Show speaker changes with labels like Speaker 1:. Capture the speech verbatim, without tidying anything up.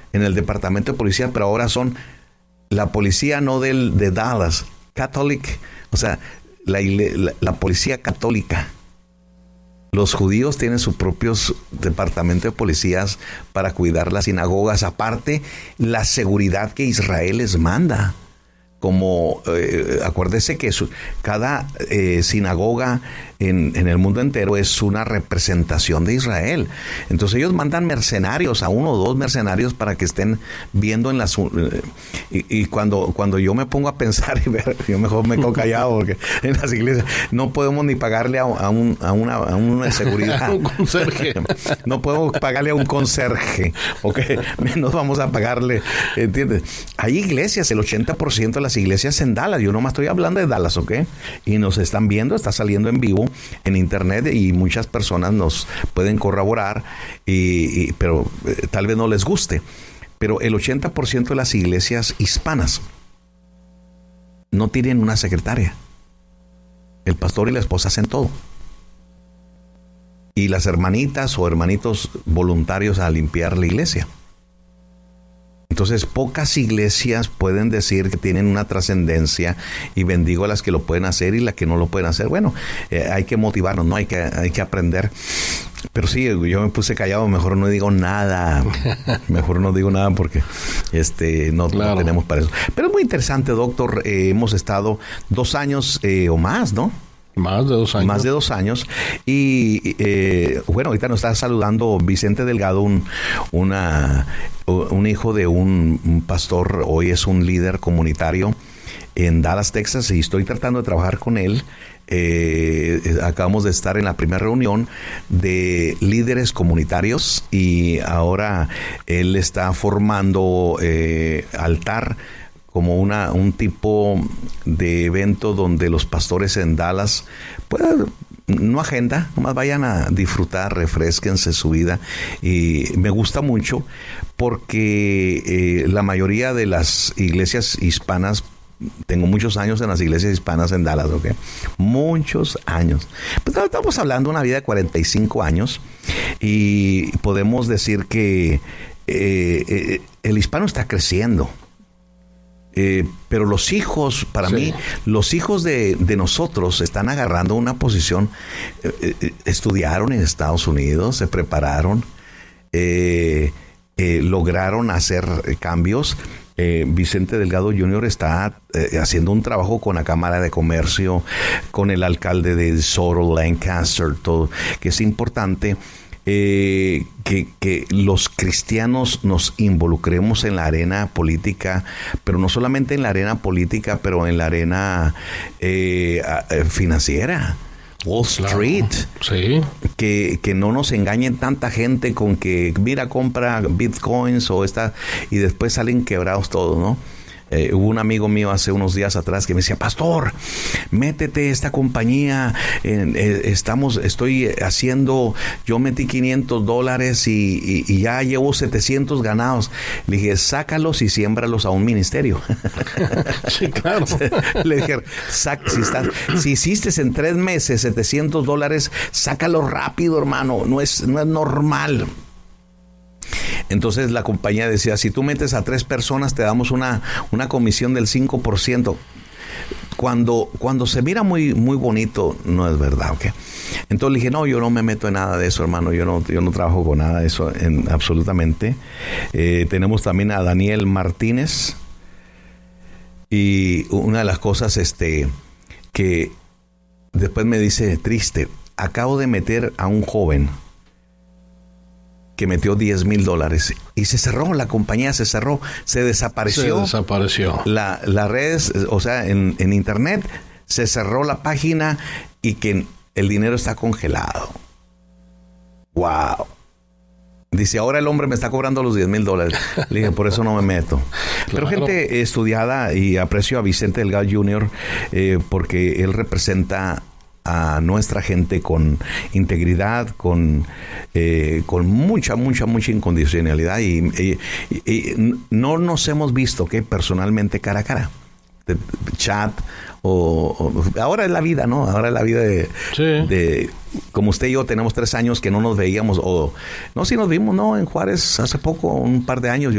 Speaker 1: en el departamento de policía, pero ahora son la policía no del, de Dallas, Catholic, o sea, la, la, la policía católica. Los judíos tienen sus propios departamentos de policías para cuidar las sinagogas. Aparte, la seguridad que Israel les manda. Como, eh, acuérdese que su, cada eh, sinagoga en, en el mundo entero es una representación de Israel. Entonces ellos mandan mercenarios, a uno o dos mercenarios para que estén viendo en las... Eh, y, y cuando, cuando yo me pongo a pensar y ver, yo mejor me quedo callado porque en las iglesias no podemos ni pagarle a, a, un, a, una, a una de seguridad.
Speaker 2: Un conserje.
Speaker 1: No podemos pagarle a un conserje, ¿ok? Menos vamos a pagarle, ¿entiendes? Hay iglesias, el ochenta por ciento de las iglesias en Dallas, yo nomás estoy hablando de Dallas, ¿ok? Y nos están viendo, está saliendo en vivo en internet y muchas personas nos pueden corroborar, y, y, pero eh, tal vez no les guste. Pero el ochenta por ciento de las iglesias hispanas no tienen una secretaria. El pastor y la esposa hacen todo. Y las hermanitas o hermanitos voluntarios a limpiar la iglesia. Entonces, pocas iglesias pueden decir que tienen una trascendencia, y bendigo a las que lo pueden hacer y las que no lo pueden hacer. Bueno, eh, hay que motivarnos, ¿no? Hay que, hay que aprender. Pero sí, yo me puse callado, mejor no digo nada. Mejor no digo nada porque este no, claro. no tenemos para eso. Pero es muy interesante, doctor. Eh, hemos estado dos años eh, o más, ¿no?
Speaker 2: Más de dos años.
Speaker 1: Más de dos años. Y eh, bueno, ahorita nos está saludando Vicente Delgado, un, una, un hijo de un, un pastor. Hoy es un líder comunitario en Dallas, Texas, y estoy tratando de trabajar con él. Eh, acabamos de estar en la primera reunión de líderes comunitarios y ahora él está formando eh, altar, como una un tipo de evento donde los pastores en Dallas puedan, no agenda, nomás vayan a disfrutar, refrésquense su vida. Y me gusta mucho porque eh, la mayoría de las iglesias hispanas, tengo muchos años en las iglesias hispanas en Dallas, ¿ok? Muchos años. Pues estamos hablando de una vida de cuarenta y cinco años y podemos decir que eh, eh, el hispano está creciendo. Eh, pero los hijos, para sí. mí, los hijos de, de nosotros están agarrando una posición. Eh, eh, estudiaron en Estados Unidos, se prepararon, eh, eh, lograron hacer cambios. Eh, Vicente Delgado junior está eh, haciendo un trabajo con la Cámara de Comercio, con el alcalde de Soto, Lancaster, todo, que es importante. Eh, que, que los cristianos nos involucremos en la arena política, pero no solamente en la arena política, pero en la arena eh, financiera. Wall Street.
Speaker 2: Claro. Sí.
Speaker 1: Que, que no nos engañen tanta gente con que, mira, compra bitcoins o esta, y después salen quebrados todos, ¿no? Eh, hubo un amigo mío hace unos días atrás que me decía, pastor, métete esta compañía, eh, eh, estamos, estoy haciendo, yo metí quinientos dólares y, y, y ya llevo setecientos ganados. Le dije, sácalos y siémbralos a un ministerio.
Speaker 2: Sí, claro.
Speaker 1: Le dije, sac, si, estás, si hiciste en tres meses setecientos dólares, sácalo rápido, hermano, no es, no es normal. Entonces la compañía decía, si tú metes a tres personas te damos una, una comisión del cinco por ciento. Cuando, cuando se mira muy, muy bonito, no es verdad, ¿ok? Entonces le dije, no, yo no me meto en nada de eso, hermano. Yo no, yo no trabajo con nada de eso, en, absolutamente. Eh, tenemos también a Daniel Martínez. Y una de las cosas este, que después me dice, triste, acabo de meter a un joven que metió diez mil dólares y se cerró, la compañía se cerró, se desapareció.
Speaker 2: Se desapareció.
Speaker 1: La, las redes, o sea, en, en internet, se cerró la página y que el dinero está congelado. ¡Wow! Dice, ahora el hombre me está cobrando los diez mil dólares. Le dije, por eso no me meto. Claro. Pero gente estudiada, y aprecio a Vicente Delgado junior eh, porque él representa a nuestra gente con integridad, con eh, con mucha, mucha, mucha incondicionalidad y, y, y no nos hemos visto que personalmente cara a cara, de chat o, o ahora es la vida, ¿no? Ahora es la vida de, sí. de como usted y yo tenemos tres años que no nos veíamos o no, si nos vimos, ¿no? En Juárez hace poco, un par de años.